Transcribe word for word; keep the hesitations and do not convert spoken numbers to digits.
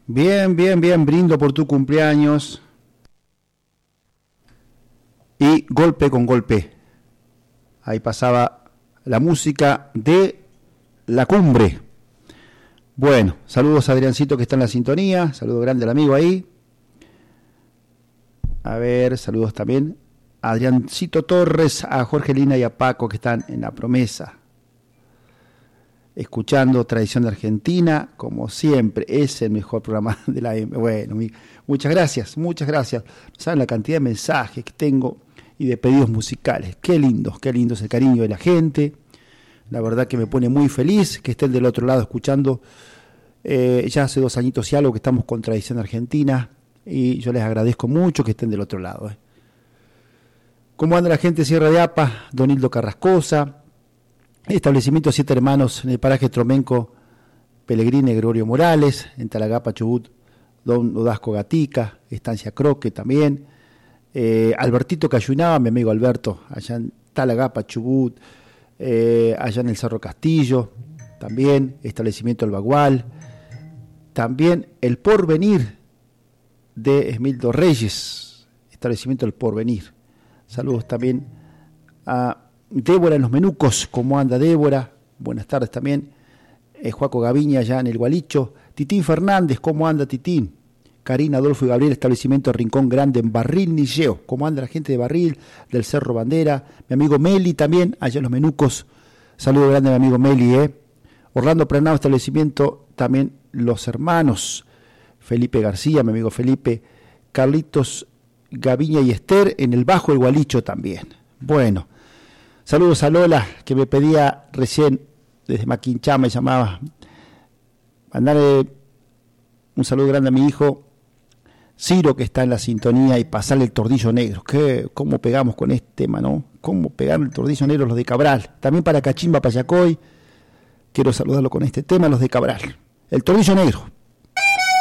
Bien, bien, bien, brindo por tu cumpleaños. Y golpe con golpe. Ahí pasaba la música de La Cumbre. Bueno, saludos a Adriancito que está en la sintonía. Saludo grande al amigo ahí. A ver, saludos también a Adriancito Torres, a Jorge Lina y a Paco que están en La Promesa. Escuchando Tradición de Argentina, como siempre, es el mejor programa de la M. Bueno, mi, muchas gracias, muchas gracias. No saben la cantidad de mensajes que tengo y de pedidos musicales. Qué lindos, qué lindo es el cariño de la gente. La verdad que me pone muy feliz que estén del otro lado escuchando. Eh, ya hace dos añitos y algo que estamos con Tradición Argentina y yo les agradezco mucho que estén del otro lado. Eh. ¿Cómo anda la gente de Sierra de Apa? Don Hildo Carrascosa. Establecimiento Siete Hermanos en el paraje Tromenco, Pellegrini, Gregorio Morales, en Talagapa, Chubut, Don Odasco Gatica, Estancia Croque también, eh, Albertito Cayunaba, mi amigo Alberto, allá en Talagapa, Chubut, eh, allá en el Cerro Castillo, también, Establecimiento El Bagual, también El Porvenir de Esmildo Reyes, Establecimiento El Porvenir. Saludos también a Débora en los Menucos, ¿cómo anda Débora? Buenas tardes también. Eh, Joaco Gaviña allá en el Gualicho. Titín Fernández, ¿cómo anda Titín? Karina, Adolfo y Gabriel, establecimiento Rincón Grande en Barril Nilleo. ¿Cómo anda la gente de Barril, del Cerro Bandera? Mi amigo Meli también, allá en los Menucos. Saludo grande a mi amigo Meli, ¿eh? Orlando Pranado, establecimiento también Los Hermanos. Felipe García, mi amigo Felipe. Carlitos Gaviña y Esther en el Bajo el Gualicho también. Bueno. Saludos a Lola, que me pedía recién, desde Maquinchá me llamaba. Mandarle un saludo grande a mi hijo Ciro, que está en la sintonía, y pasarle el tordillo negro. ¿Qué, ¿Cómo pegamos con este tema, no? ¿Cómo pegar el tordillo negro los de Cabral? También para Cachimba Payacoy, quiero saludarlo con este tema, los de Cabral. El tordillo negro.